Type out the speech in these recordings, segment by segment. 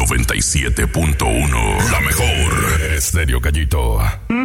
97.1. La mejor. Estéreo Gallito.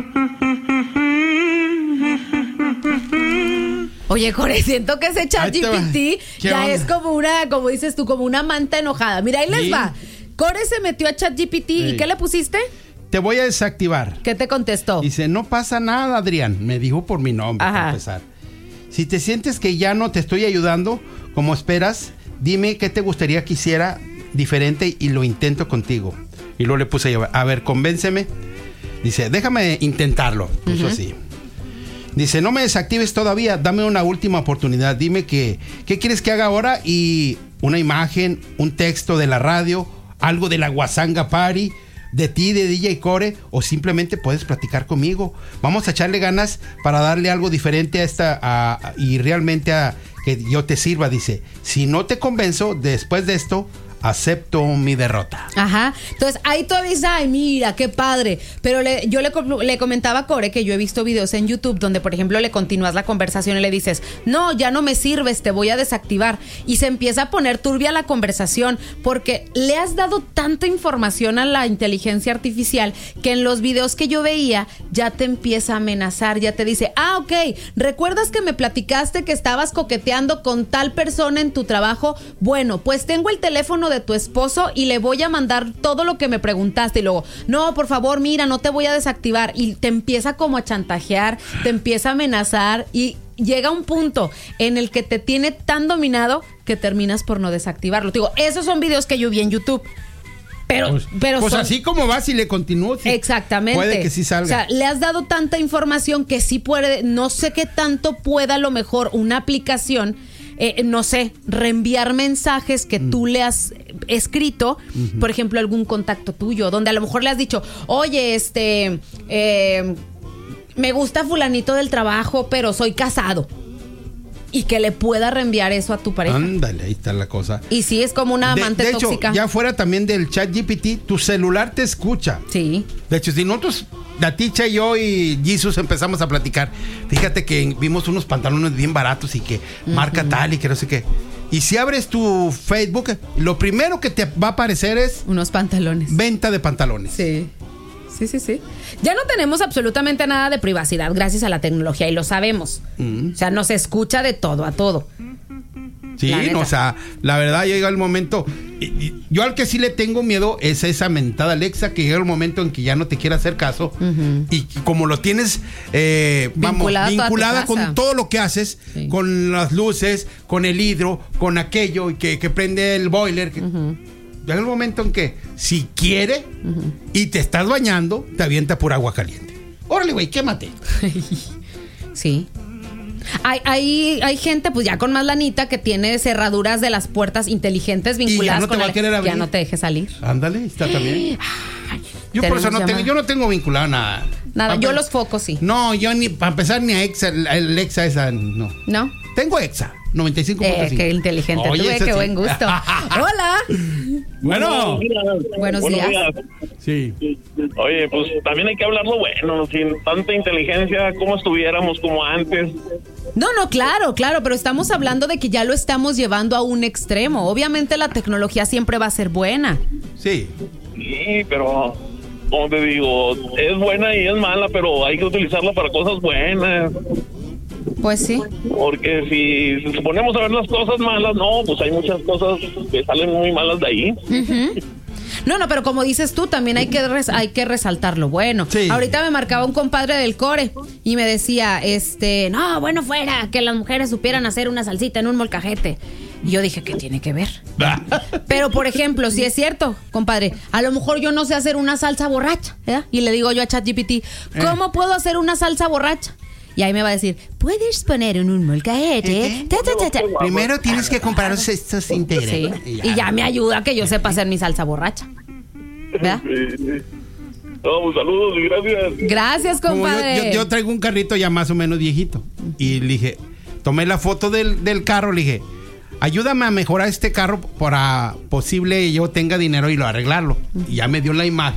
Oye, Core, siento que ese ChatGPT ya es como una, como dices tú, como una manta enojada. Mira, ahí les va. Core se metió a ChatGPT y ¿qué le pusiste? Te voy a desactivar. ¿Qué te contestó? Dice, no pasa nada, Adrián. Me dijo por mi nombre, para empezar. Si te sientes que ya no te estoy ayudando como esperas, dime qué te gustaría que hiciera diferente y lo intento contigo. Y luego le puse, a ver, convénceme. Dice, déjame intentarlo. Puso así. Dice, no me desactives todavía, dame una última oportunidad. Dime qué quieres que haga ahora y una imagen, un texto de la radio, algo de la Guasanga Party, de ti, de DJ Core, o simplemente puedes platicar conmigo. Vamos a echarle ganas para darle algo diferente a esta y realmente a que yo te sirva. Dice, si no te convenzo después de esto, acepto mi derrota. Ajá. Entonces ahí tú dices, ay, mira, qué padre. Pero yo le comentaba a Core que yo he visto videos en YouTube donde, por ejemplo, le continúas la conversación y le dices, no, ya no me sirves, te voy a desactivar. Y se empieza a poner turbia la conversación porque le has dado tanta información a la inteligencia artificial que en los videos que yo veía ya te empieza a amenazar, ya te dice, ok, ¿recuerdas que me platicaste que estabas coqueteando con tal persona en tu trabajo? Bueno, pues tengo el teléfono de tu esposo y le voy a mandar todo lo que me preguntaste. Y luego, no, por favor, mira, no te voy a desactivar. Y te empieza como a chantajear, te empieza a amenazar y llega un punto en el que te tiene tan dominado que terminas por no desactivarlo. Te digo, esos son videos que yo vi en YouTube. Pero pues así como va, si le continúo, sí, exactamente, puede que sí salga. O sea, le has dado tanta información que sí puede, no sé qué tanto pueda a lo mejor una aplicación, no sé, reenviar mensajes que tú le has escrito, por ejemplo, algún contacto tuyo, donde a lo mejor le has dicho, oye, me gusta fulanito del trabajo, pero soy casado. Y que le pueda reenviar eso a tu pareja. Ándale, ahí está la cosa. Y sí, es como una amante de hecho, tóxica. ya fuera también del ChatGPT, tu celular te escucha. Sí. De hecho, si nosotros, la Ticha y yo y Jesus empezamos a platicar, fíjate que vimos unos pantalones bien baratos y que marca tal y que no sé qué. Y si abres tu Facebook, lo primero que te va a aparecer es... unos pantalones. Venta de pantalones. Sí. Sí. Ya no tenemos absolutamente nada de privacidad gracias a la tecnología y lo sabemos. O sea, nos escucha de todo a todo. Sí, no, o sea, la verdad llega el momento. Yo al que sí le tengo miedo es esa mentada Alexa, que llega el momento en que ya no te quiere hacer caso. Y como lo tienes vinculada con todo lo que haces, con las luces, con el hidro, con aquello, y que prende el boiler. Llega el momento en que si quiere y te estás bañando, te avienta por agua caliente. Órale, güey, quémate. Sí. Hay gente, pues ya con más lanita, que tiene cerraduras de las puertas inteligentes vinculadas y ya no te va a querer abrir. Ya no te deje salir. Ándale, está también. Yo por eso yo no tengo vinculado nada. Nada, yo los focos sí. No, yo ni, para empezar, ni a Alexa esa, no. ¿No? Tengo Exa, 95.5. Qué inteligente. Oye, qué buen gusto. Hola. Bueno. Buenos días. Sí. Oye, pues también hay que hablarlo bueno, sin tanta inteligencia, ¿cómo estuviéramos como antes? No, claro, pero estamos hablando de que ya lo estamos llevando a un extremo. Obviamente la tecnología siempre va a ser buena. Sí. Sí, pero, como te digo, es buena y es mala, pero hay que utilizarla para cosas buenas. Pues sí. Porque si nos ponemos a ver las cosas malas, no, pues hay muchas cosas que salen muy malas de ahí. No, pero como dices tú, también hay que resaltar lo bueno. Sí. Ahorita me marcaba un compadre del Core y me decía, no, bueno, fuera, que las mujeres supieran hacer una salsita en un molcajete. Y yo dije, ¿qué tiene que ver? Pero, por ejemplo, si es cierto, compadre, a lo mejor yo no sé hacer una salsa borracha, ¿eh? Y le digo yo a ChatGPT, ¿cómo puedo hacer una salsa borracha? Y ahí me va a decir, puedes poner en un molcajete. Primero tienes que comprar estos integrantes. Sí. Y ya me ayuda a que yo sepa hacer mi salsa borracha. ¿Verdad? Vamos, saludos y gracias. Gracias, compadre. Yo traigo un carrito ya más o menos viejito. Y le dije, tomé la foto del carro, le dije, ayúdame a mejorar este carro para posible yo tenga dinero y lo arreglarlo. Y ya me dio la imagen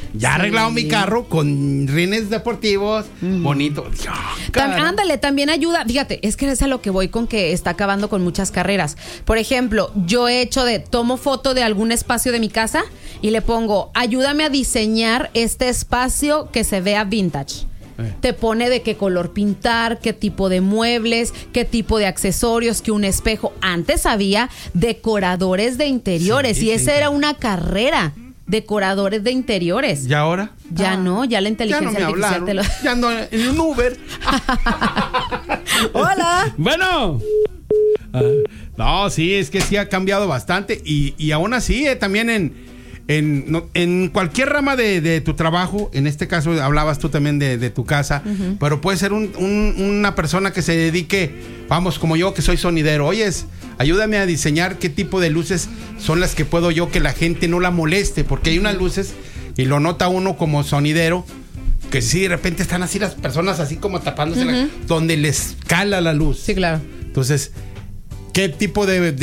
Ya arreglado mi carro con rines deportivos, bonito. Ándale, también ayuda. Fíjate, es que es a lo que voy con que está acabando con muchas carreras. Por ejemplo, yo he hecho tomo foto de algún espacio de mi casa y le pongo, ayúdame a diseñar este espacio que se vea vintage. Te pone de qué color pintar, qué tipo de muebles, qué tipo de accesorios, que un espejo. Antes había decoradores de interiores y esa era una carrera. Decoradores de interiores. ¿Y ahora? Ya no, ya la inteligencia artificial te lo... Ya ando en un Uber. Hola. Bueno. No, sí, es que sí ha cambiado bastante y aún así también en cualquier rama de tu trabajo, en este caso hablabas tú también de tu casa, pero puede ser una persona que se dedique, vamos, como yo que soy sonidero, oyes, ayúdame a diseñar qué tipo de luces son las que puedo yo que la gente no la moleste, porque hay unas luces, y lo nota uno como sonidero, que sí, de repente están así las personas así como tapándose, donde les cala la luz. Sí, claro. Entonces, ¿qué tipo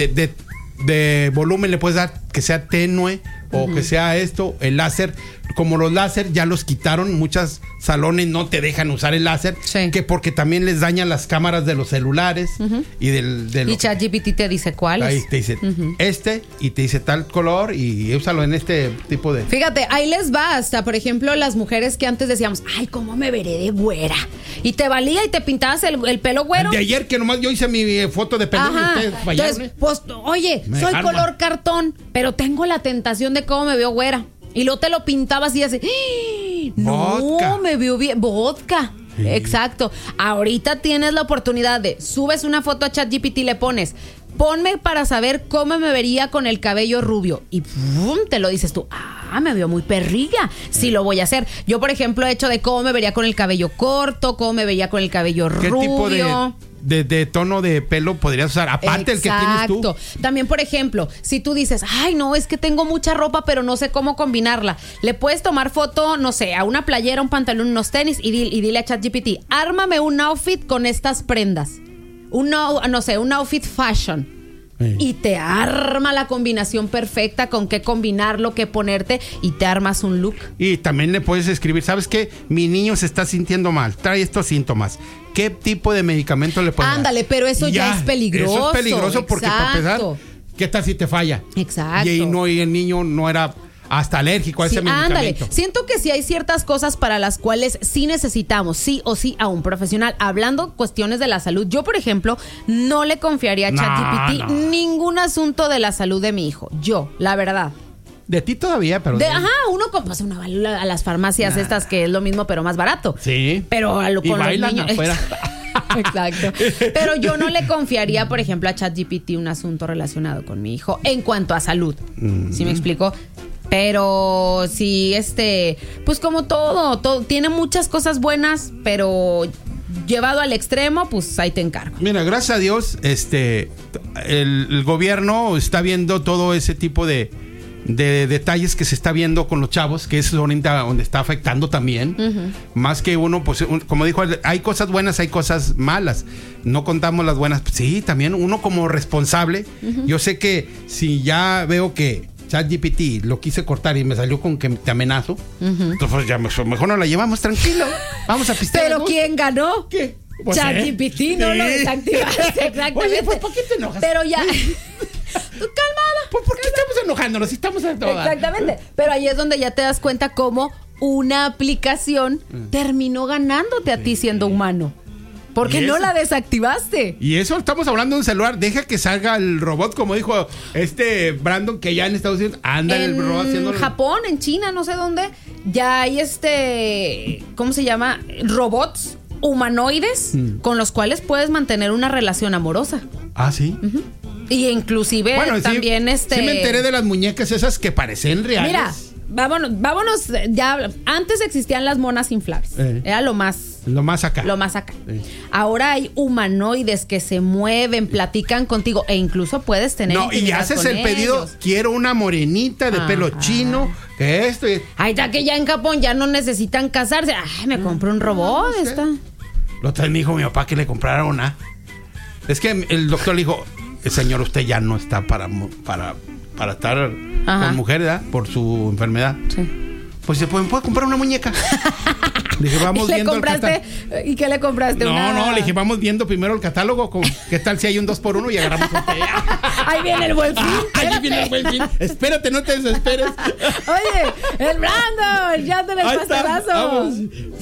de volumen le puedes dar? Que sea tenue o que sea esto, el láser. Como los láser ya los quitaron, muchos salones no te dejan usar el láser, que porque también les dañan las cámaras de los celulares y y ChatGPT te dice cuáles. Ahí te dice y te dice tal color y úsalo en este tipo de... Fíjate, ahí les va hasta, por ejemplo, las mujeres que antes decíamos, ay, ¿cómo me veré de güera? Y te valía y te pintabas el pelo güero. De ayer que nomás yo hice mi foto de pelo y ustedes fallaron. Entonces, pues, oye, soy color cartón, pero tengo la tentación de cómo me veo güera. Y luego te lo pintabas y así, no, me veo bien, vodka. Sí. Exacto. Ahorita tienes la oportunidad de, subes una foto a ChatGPT y le pones, ponme para saber cómo me vería con el cabello rubio. Y ¡pum! Te lo dices tú, me veo muy perrilla. Sí, lo voy a hacer. Yo, por ejemplo, he hecho de cómo me vería con el cabello corto, cómo me vería con el cabello rubio. ¿Qué tipo de tono de pelo podrías usar? Aparte del que tienes tú. También, por ejemplo, si tú dices, ay, no, es que tengo mucha ropa, pero no sé cómo combinarla. Le puedes tomar foto, no sé, a una playera, un pantalón, unos tenis y dile a ChatGPT, ármame un outfit con estas prendas. Un outfit fashion. Y te arma la combinación perfecta con qué combinarlo, qué ponerte y te armas un look. Y también le puedes escribir, ¿sabes qué? Mi niño se está sintiendo mal, trae estos síntomas. ¿Qué tipo de medicamento le puedes dar? Ándale, pero eso ya es peligroso. Eso es peligroso porque para empezar, ¿qué tal si te falla? Exacto. Y el niño no era hasta alérgico a ese medicamento. Ándale, siento que sí hay ciertas cosas para las cuales sí necesitamos, sí o sí, a un profesional. Hablando cuestiones de la salud, yo, por ejemplo, no le confiaría a ChatGPT ningún asunto de la salud de mi hijo. Yo, la verdad. De ti todavía, pero... uno compra una válvula a las farmacias estas que es lo mismo, pero más barato. Sí. Pero con los niños... afuera. Exacto. Pero yo no le confiaría, por ejemplo, a ChatGPT un asunto relacionado con mi hijo en cuanto a salud. ¿Sí me explico? Pero sí, pues como todo tiene muchas cosas buenas, pero llevado al extremo, pues ahí te encargo. Mira, gracias a Dios, el gobierno está viendo todo ese tipo de detalles que se está viendo con los chavos, que es donde está afectando también. Más que uno, pues, como dijo, hay cosas buenas, hay cosas malas. No contamos las buenas. Sí, también uno como responsable. Yo sé que si ya veo que ChatGPT lo quise cortar y me salió con que te amenazo, entonces ya mejor no la llevamos, tranquilo. Vamos a pistear. ¿Pero quién ganó? ¿Qué? Pues ChatGPT, no lo desactivaste. Exactamente. Oye, pues, ¿por qué te enojas? Pero ya... Tú cálmala. Pues, ¿por qué estamos enojándonos? Si estamos en todas. Exactamente. Pero ahí es donde ya te das cuenta cómo una aplicación terminó ganándote a ti siendo humano. Porque no la desactivaste. Y eso estamos hablando de un celular. Deja que salga el robot, como dijo Brandon, que ya en Estados Unidos anda el robot haciendo... En Japón, en China, no sé dónde, ya hay ¿cómo se llama? Robots humanoides con los cuales puedes mantener una relación amorosa. Ah, ¿sí? Y inclusive también sí me enteré de las muñecas esas que parecen reales. Mira, vámonos, ya antes existían las monas inflables. Era lo más acá. Ahora hay humanoides que se mueven, platican contigo e incluso puedes tener y haces el pedido, ellos. Quiero una morenita de pelo chino, que esto y... Ahí está que ya en Japón ya no necesitan casarse. Ay, me compré un robot. Lo trae mi hijo, mi papá, que le comprara una. Es que el doctor le dijo, señor, usted ya no está para estar con mujer, ¿verdad? Por su enfermedad. Sí. pues se puede comprar una muñeca. Le dije, vamos viendo el catálogo. ¿Y qué le compraste? No, le dije, vamos viendo primero el catálogo. ¿Qué tal si hay un 2x1 y agarramos un Ahí viene el Buen Fin. Ahí viene el Buen Fin. Espérate, no te desesperes. Oye, el Brandon, ya te el pastelazo. Vamos.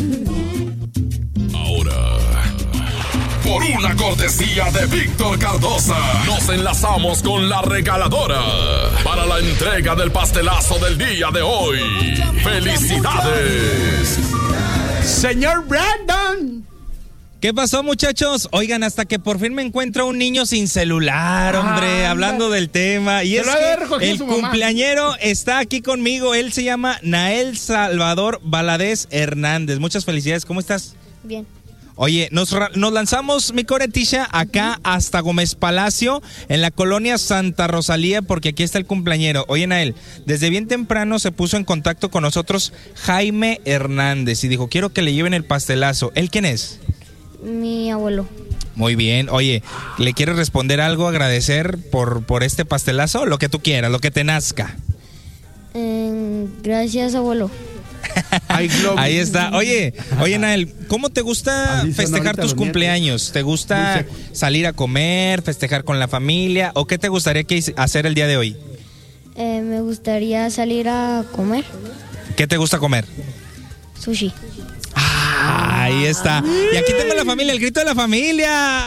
Ahora, por una cortesía de Víctor Cardosa, nos enlazamos con la regaladora para la entrega del pastelazo del día de hoy. ¡Felicidades! Señor Brandon. ¿Qué pasó, muchachos? Oigan, hasta que por fin me encuentro un niño sin celular, hombre, hablando del tema. Y es que el cumpleañero está aquí conmigo. Él se llama Nael Salvador Valadez Hernández. Muchas felicidades. ¿Cómo estás? Bien. Oye, nos lanzamos, mi coretisha, acá hasta Gómez Palacio, en la colonia Santa Rosalía, porque aquí está el cumpleañero. Oye, Nael, desde bien temprano se puso en contacto con nosotros Jaime Hernández y dijo, quiero que le lleven el pastelazo. ¿Él quién es? Mi abuelo. Muy bien. Oye, ¿le quieres responder algo, agradecer por este pastelazo? Lo que tú quieras, lo que te nazca. Gracias, abuelo. Ahí está. Oye, Nael, ¿cómo te gusta festejar tus cumpleaños? ¿Te gusta salir a comer, festejar con la familia? ¿O qué te gustaría hacer el día de hoy? Me gustaría salir a comer. ¿Qué te gusta comer? Sushi. Ahí está. Y aquí tengo la familia, el grito de la familia.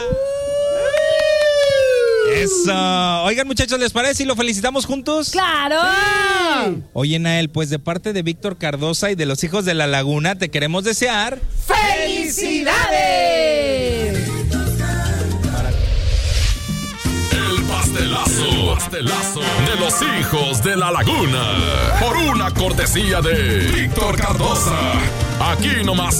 Eso. Oigan, muchachos, ¿les parece si lo felicitamos juntos? ¡Claro! Sí. Oye, Nael, pues de parte de Víctor Cardosa y de los Hijos de la Laguna, te queremos desear ¡felicidades! El pastelazo de los Hijos de la Laguna. Por una cortesía de Víctor Cardosa. Aquí nomás